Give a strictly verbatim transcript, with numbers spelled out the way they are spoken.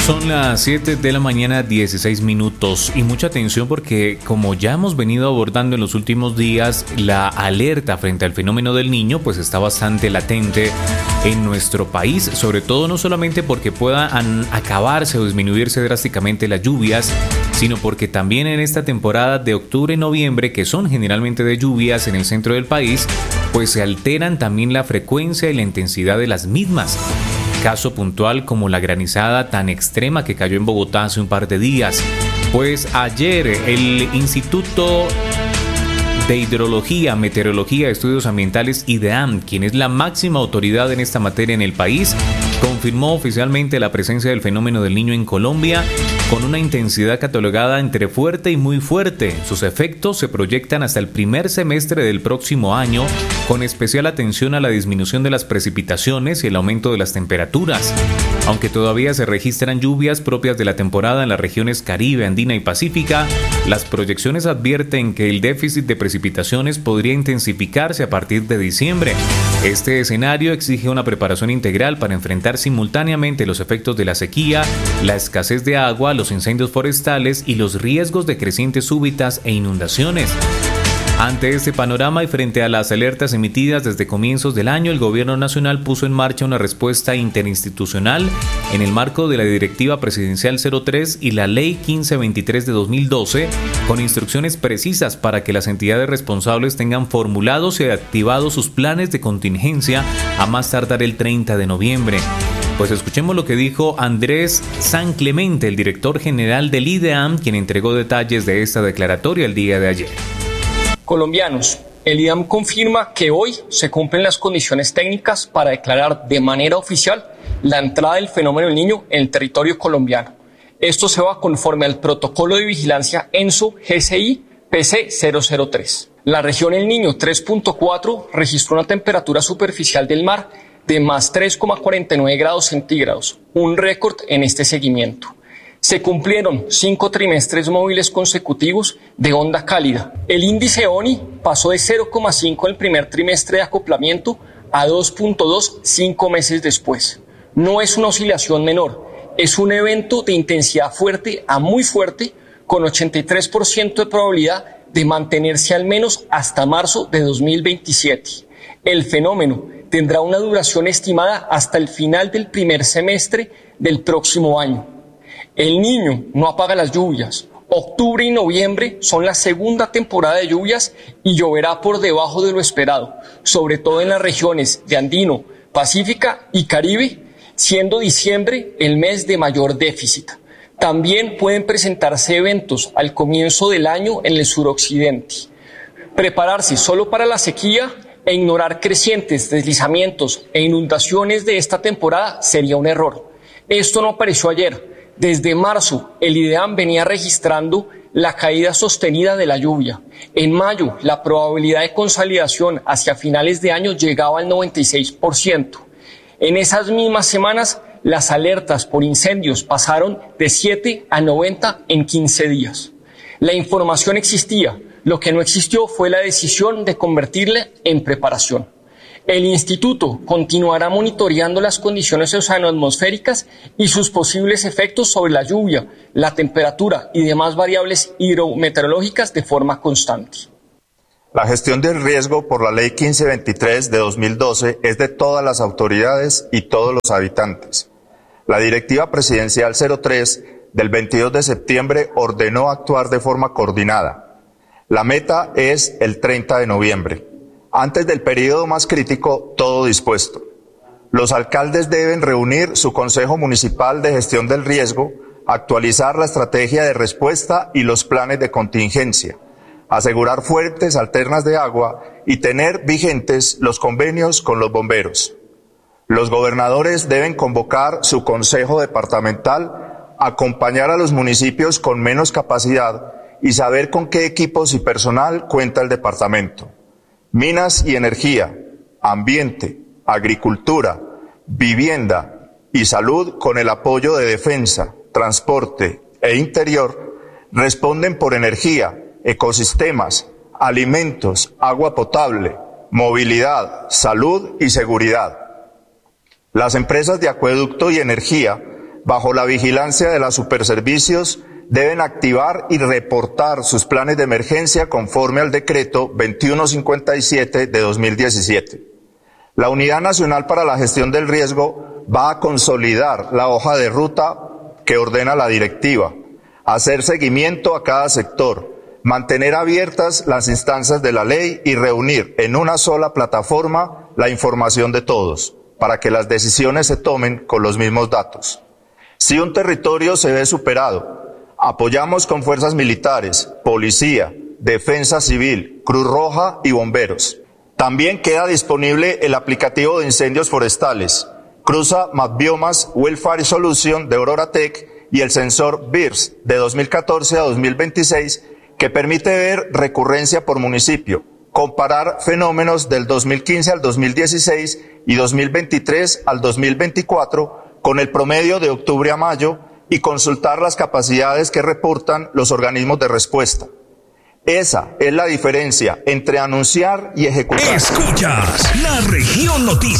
Son las siete de la mañana, dieciséis minutos, y mucha atención porque, como ya hemos venido abordando en los últimos días, la alerta frente al fenómeno del Niño pues está bastante latente en nuestro país, sobre todo no solamente porque puedan acabarse o disminuirse drásticamente las lluvias, sino porque también en esta temporada de octubre y noviembre, que son generalmente de lluvias en el centro del país, pues se alteran también la frecuencia y la intensidad de las mismas. Caso puntual como la granizada tan extrema que cayó en Bogotá hace un par de días. Pues ayer el Instituto de Hidrología, Meteorología, Estudios Ambientales, IDEAM, quien es la máxima autoridad en esta materia en el país, confirmó oficialmente la presencia del fenómeno del Niño en Colombia con una intensidad catalogada entre fuerte y muy fuerte. Sus efectos se proyectan hasta el primer semestre del próximo año, con especial atención a la disminución de las precipitaciones y el aumento de las temperaturas. Aunque todavía se registran lluvias propias de la temporada en las regiones Caribe, Andina y Pacífica, las proyecciones advierten que el déficit de precipitaciones podría intensificarse a partir de diciembre. Este escenario exige una preparación integral para enfrentar simultáneamente los efectos de la sequía, la escasez de agua, los incendios forestales y los riesgos de crecientes súbitas e inundaciones. Ante este panorama y frente a las alertas emitidas desde comienzos del año, el Gobierno Nacional puso en marcha una respuesta interinstitucional en el marco de la Directiva Presidencial cero tres y la Ley quince veintitrés de dos mil doce, con instrucciones precisas para que las entidades responsables tengan formulados y activados sus planes de contingencia a más tardar el treinta de noviembre. Pues escuchemos lo que dijo Andrés San Clemente, el director general del IDEAM, quien entregó detalles de esta declaratoria el día de ayer. Colombianos, el IDEAM confirma que hoy se cumplen las condiciones técnicas para declarar de manera oficial la entrada del fenómeno del Niño en el territorio colombiano. Esto se va conforme al protocolo de vigilancia ENSO G C I P C cero cero tres. La región El Niño tres punto cuatro registró una temperatura superficial del mar de más tres coma cuarenta y nueve grados centígrados, un récord en este seguimiento. Se cumplieron cinco trimestres móviles consecutivos de onda cálida. El índice O N I pasó de cero coma cinco en el primer trimestre de acoplamiento a dos punto dos cinco meses después. No es una oscilación menor, es un evento de intensidad fuerte a muy fuerte, con ochenta y tres por ciento de probabilidad de mantenerse al menos hasta marzo de dos mil veintisiete. El fenómeno tendrá una duración estimada hasta el final del primer semestre del próximo año. El Niño no apaga las lluvias. Octubre y noviembre son la segunda temporada de lluvias y lloverá por debajo de lo esperado, sobre todo en las regiones de Andino, Pacífica y Caribe, siendo diciembre el mes de mayor déficit. También pueden presentarse eventos al comienzo del año en el suroccidente. Prepararse solo para la sequía e ignorar crecientes deslizamientos e inundaciones de esta temporada sería un error. Esto no apareció ayer. Desde marzo, el IDEAM venía registrando la caída sostenida de la lluvia. En mayo, la probabilidad de consolidación hacia finales de año llegaba al noventa y seis por ciento. En esas mismas semanas, las alertas por incendios pasaron de siete a noventa en quince días. La información existía, lo que no existió fue la decisión de convertirla en preparación. El Instituto continuará monitoreando las condiciones oceanoatmosféricas y sus posibles efectos sobre la lluvia, la temperatura y demás variables hidrometeorológicas de forma constante. La gestión del riesgo por la Ley quince veintitrés de dos mil doce es de todas las autoridades y todos los habitantes. La Directiva Presidencial cero tres del veintidós de septiembre ordenó actuar de forma coordinada. La meta es el treinta de noviembre. Antes del periodo más crítico, todo dispuesto. Los alcaldes deben reunir su Consejo Municipal de Gestión del Riesgo, actualizar la estrategia de respuesta y los planes de contingencia, asegurar fuentes alternas de agua y tener vigentes los convenios con los bomberos. Los gobernadores deben convocar su Consejo Departamental, acompañar a los municipios con menos capacidad y saber con qué equipos y personal cuenta el departamento. Minas y energía, ambiente, agricultura, vivienda y salud con el apoyo de defensa, transporte e interior responden por energía, ecosistemas, alimentos, agua potable, movilidad, salud y seguridad. Las empresas de acueducto y energía bajo la vigilancia de las superservicios, deben activar y reportar sus planes de emergencia conforme al decreto veintiuno cincuenta y siete de dos mil diecisiete. La Unidad Nacional para la Gestión del Riesgo va a consolidar la hoja de ruta que ordena la directiva, hacer seguimiento a cada sector, mantener abiertas las instancias de la ley y reunir en una sola plataforma la información de todos, para que las decisiones se tomen con los mismos datos. Si un territorio se ve superado, apoyamos con fuerzas militares, policía, defensa civil, Cruz Roja y bomberos. También queda disponible el aplicativo de incendios forestales, Cruza Mapbiomas Wildfire Solution de Aurora Tech y el sensor B I R S de dos mil catorce a dos mil veintiséis, que permite ver recurrencia por municipio, comparar fenómenos del dos mil quince al dos mil dieciséis y dos mil veintitrés al dos mil veinticuatro con el promedio de octubre a mayo y consultar las capacidades que reportan los organismos de respuesta. Esa es la diferencia entre anunciar y ejecutar. Escuchas La Región Noticias.